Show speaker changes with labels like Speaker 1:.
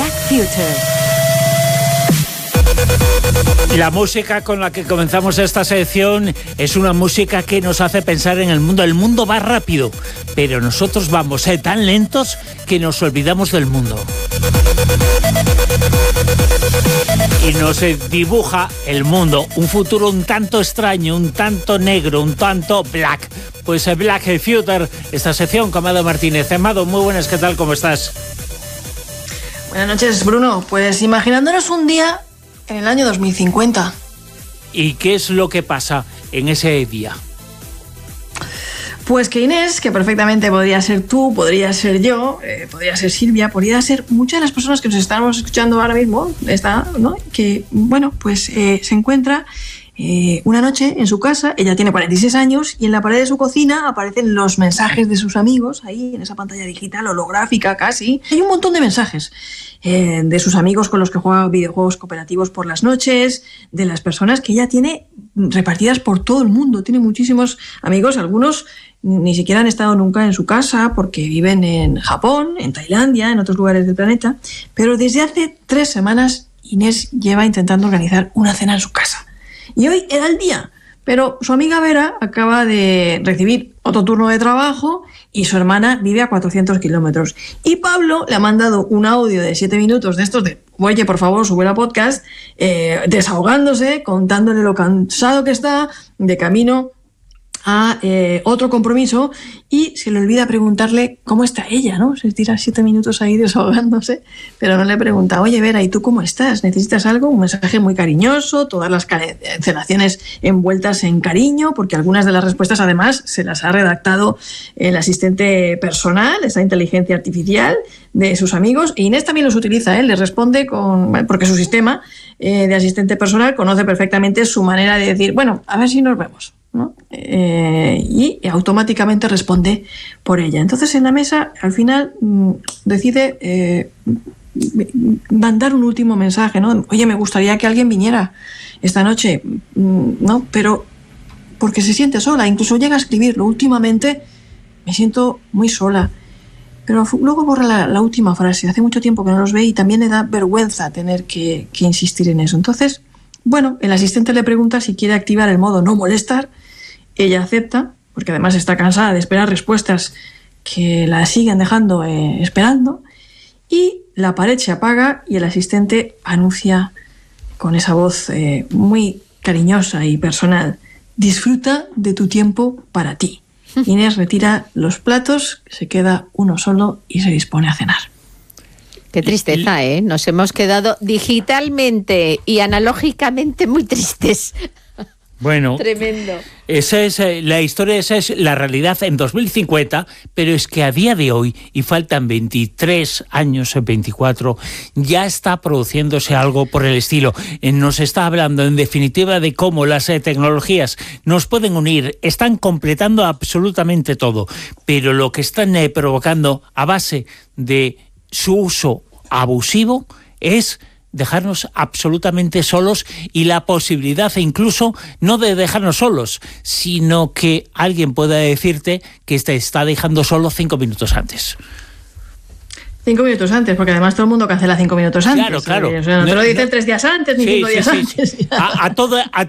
Speaker 1: Black Future.
Speaker 2: La música con la que comenzamos esta sección es una música que nos hace pensar en el mundo. El mundo va rápido, pero nosotros vamos tan lentos que nos olvidamos del mundo. Y nos dibuja el mundo, un futuro un tanto extraño, un tanto negro, un tanto black. Pues Black Future, esta sección con Amado Martínez. Amado, muy buenas, ¿qué tal? ¿Cómo estás?
Speaker 3: Buenas noches, Bruno. Pues imaginándonos un día en el año 2050.
Speaker 2: ¿Y qué es lo que pasa en ese día?
Speaker 3: Pues que Inés, que perfectamente podría ser tú, podría ser yo, podría ser Silvia, podría ser muchas de las personas que nos estamos escuchando ahora mismo, ¿no? Que, bueno, pues se encuentra una noche en su casa. Ella tiene 46 años y en la pared de su cocina aparecen los mensajes de sus amigos, ahí en esa pantalla digital holográfica casi. Hay un montón de mensajes de sus amigos con los que juega videojuegos cooperativos por las noches, de las personas que ella tiene repartidas por todo el mundo. Tiene muchísimos amigos, algunos ni siquiera han estado nunca en su casa porque viven en Japón, en Tailandia, en otros lugares del planeta, pero desde hace 3 semanas Inés lleva intentando organizar una cena en su casa. Y hoy era el día, pero su amiga Vera acaba de recibir otro turno de trabajo y su hermana vive a 400 kilómetros. Y Pablo le ha mandado un audio de 7 minutos de estos de oye, por favor, sube la podcast, desahogándose, contándole lo cansado que está de camino a otro compromiso, y se le olvida preguntarle cómo está ella, ¿no? Se tira 7 minutos ahí desahogándose, pero no le pregunta, oye, Vera, ¿y tú cómo estás? ¿Necesitas algo? Un mensaje muy cariñoso, todas las cancelaciones envueltas en cariño, porque algunas de las respuestas además se las ha redactado el asistente personal, esa inteligencia artificial de sus amigos, e Inés también los utiliza, les responde porque su sistema de asistente personal conoce perfectamente su manera de decir, bueno, a ver si nos vemos, ¿no? Y automáticamente responde por ella. Entonces en la mesa al final decide mandar un último mensaje, ¿no? Oye, me gustaría que alguien viniera esta noche, ¿no? Pero porque se siente sola, incluso llega a escribirlo. Últimamente me siento muy sola. Pero luego borra la última frase. Hace mucho tiempo que no los ve y también le da vergüenza tener que insistir en eso. Entonces, bueno, el asistente le pregunta si quiere activar el modo no molestar. Ella acepta, porque además está cansada de esperar respuestas que la siguen dejando esperando. Y la pared se apaga y el asistente anuncia con esa voz muy cariñosa y personal: disfruta de tu tiempo para ti. Inés retira los platos, se queda uno solo y se dispone a cenar.
Speaker 4: Qué tristeza, ¿eh? Nos hemos quedado digitalmente y analógicamente muy tristes.
Speaker 2: Bueno,
Speaker 4: tremendo.
Speaker 2: Esa es la historia, esa es la realidad en 2050, pero es que a día de hoy, y faltan 23 años, 24, ya está produciéndose algo por el estilo. Nos está hablando, en definitiva, de cómo las tecnologías nos pueden unir, están completando absolutamente todo, pero lo que están provocando a base de su uso abusivo es dejarnos absolutamente solos, y la posibilidad incluso no de dejarnos solos, sino que alguien pueda decirte que te está dejando solo 5 minutos antes.
Speaker 3: 5 minutos antes, porque además todo el mundo cancela 5 minutos antes.
Speaker 2: Claro.
Speaker 3: O sea, no te lo dicen 3 días antes ni 5 días antes.
Speaker 2: A